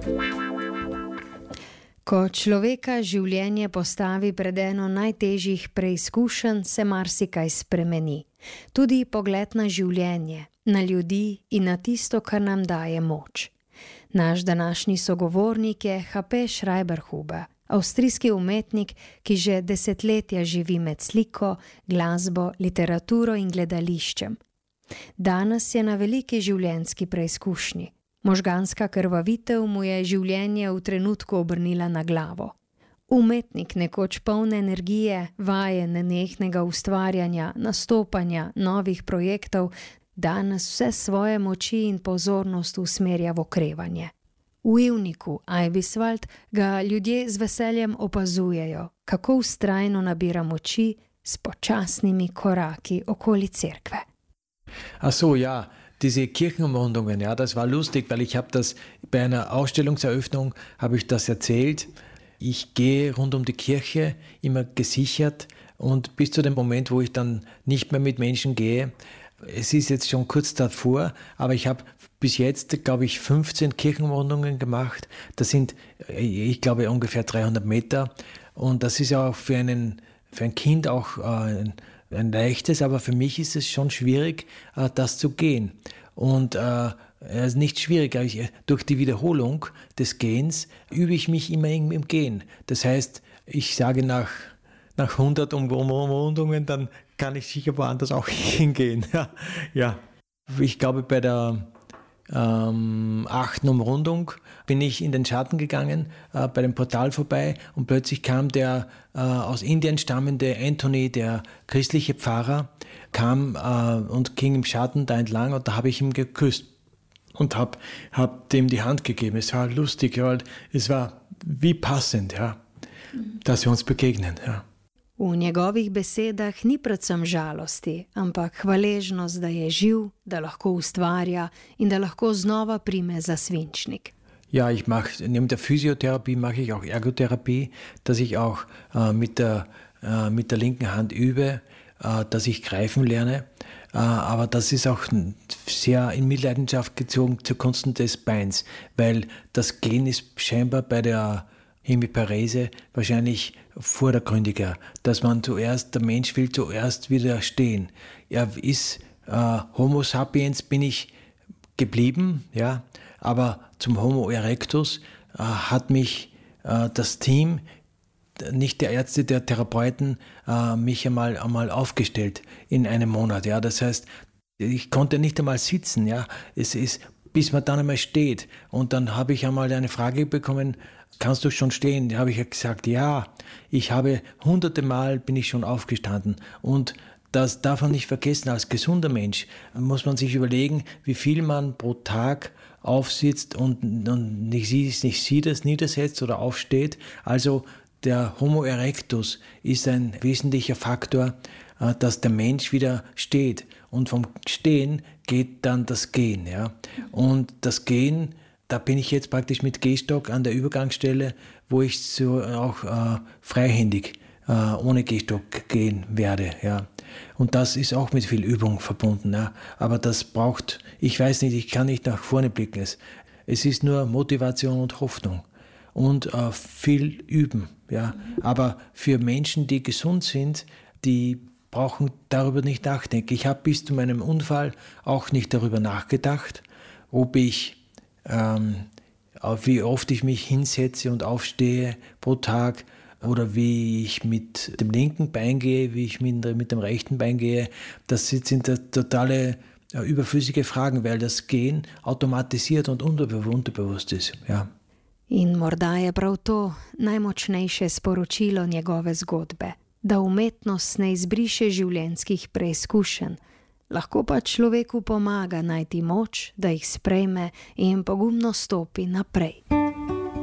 Ko človeka življenje postavi pred eno najtežjih preizkušenj, se marsikaj spremeni. Tudi pogled na življenje, na ljudi in na tisto, kar nam daje moč. Naš današnji sogovornik je H.P. Schreiberhuber, avstrijski umetnik, ki že desetletja živi med sliko, glasbo, literaturo in gledališčem. Danes je na veliki življenjski preizkušnji. Možganska krvavitev mu je življenje v trenutku obrnila na glavo. Umetnik, nekoč poln energije, vajen nenehnega ustvarjanja, nastopanja, novih projektov, danes vse svoje moči in pozornost usmerja v okrevanje. V Ivniku, Eibiswald, ga ljudje z veseljem opazujejo, kako vztrajno nabira moči s počasnimi koraki okoli cerkve. Ach so, ja. Diese Kirchenumrundungen, ja, das war lustig, weil ich habe das bei einer Ausstellungseröffnung habe ich das erzählt. Ich gehe rund um die Kirche immer gesichert und bis zu dem Moment, wo ich dann nicht mehr mit Menschen gehe, es ist jetzt schon kurz davor, aber ich habe bis jetzt, glaube ich, 15 Kirchenumrundungen gemacht. Das sind, ich glaube, ungefähr 300 Meter und das ist ja auch für ein Kind auch ein leichtes, aber für mich ist es schon schwierig, das zu gehen. Und es ist nicht schwierig, durch die Wiederholung des Gehens übe ich mich immer im Gehen. Das heißt, ich sage nach 100 Umrundungen, dann kann ich sicher woanders auch hingehen. Ja. Ich glaube, bei der 8. Umrundung bin ich in den Schatten gegangen, bei dem Portal vorbei und plötzlich kam der aus Indien stammende Anthony, der christliche Pfarrer, kam und ging im Schatten da entlang und da habe ich ihn geküsst und hab dem die Hand gegeben. Es war lustig, weil es war wie passend, ja, dass wir uns begegnen. Ja. V njegovih besedah ni predvsem žalosti, ampak hvaležnost, da je živ, da lahko ustvarja in da lahko znova prime za svinčnik. Ja, neben der Physiotherapie mache ich auch Ergotherapie, dass ich auch mit der linken Hand übe, dass ich greifen lerne. Aber das ist auch sehr in Mitleidenschaft gezogen zugunsten des Beins, weil das Gehen ist scheinbar bei der Hemiparese wahrscheinlich vordergründiger, dass der Mensch will zuerst wieder stehen. Er ist Homo sapiens bin ich geblieben, ja, aber zum Homo erectus hat mich das Team, nicht der Ärzte, der Therapeuten, mich einmal aufgestellt in einem Monat. Ja, das heißt, ich konnte nicht einmal sitzen, ja, bis man dann einmal steht. Und dann habe ich einmal eine Frage bekommen: Kannst du schon stehen? Da habe ich gesagt, ja, ich habe hunderte Mal bin ich schon aufgestanden. Und das darf man nicht vergessen, als gesunder Mensch muss man sich überlegen, wie viel man pro Tag aufsitzt und nicht das niedersetzt oder aufsteht. Also der Homo erectus ist ein wesentlicher Faktor, dass der Mensch wieder steht. Und vom Stehen geht dann das Gehen. Ja? Und das Gehen, da bin ich jetzt praktisch mit Gehstock an der Übergangsstelle, wo ich so auch freihändig ohne Gehstock gehen werde. Ja. Und das ist auch mit viel Übung verbunden. Ja. Aber das braucht, ich weiß nicht, ich kann nicht nach vorne blicken. Es ist nur Motivation und Hoffnung und viel Üben. Ja. Aber für Menschen, die gesund sind, die brauchen darüber nicht nachdenken. Ich habe bis zu meinem Unfall auch nicht darüber nachgedacht, wie oft ich mich hinsetze und aufstehe pro Tag oder wie ich mit dem linken Bein gehe, wie ich mit dem rechten Bein gehe. Das sind totale überflüssige Fragen, weil das Gehen automatisiert und unterbewusst ist. Ja. In morda je prav to najmočnejše sporočilo njegove zgodbe, da umetnost ne izbriše življenjskih preizkušenj, lahko pa človeku pomaga najti moč, da jih sprejme in pogumno stopi naprej.